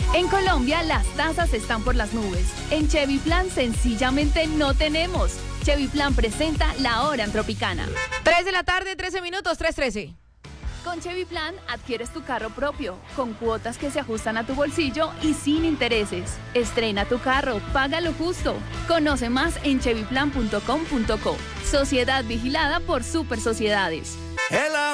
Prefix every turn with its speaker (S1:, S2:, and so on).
S1: En Colombia las tasas están por las nubes. En Chevy Plan sencillamente no tenemos. Chevy Plan presenta La Hora en Tropicana.
S2: 3 de la tarde, 13 minutos, 3:13.
S1: Con Chevy Plan adquieres tu carro propio, con cuotas que se ajustan a tu bolsillo y sin intereses. Estrena tu carro, págalo justo. Conoce más en chevyplan.com.co. Sociedad vigilada por Super Sociedades.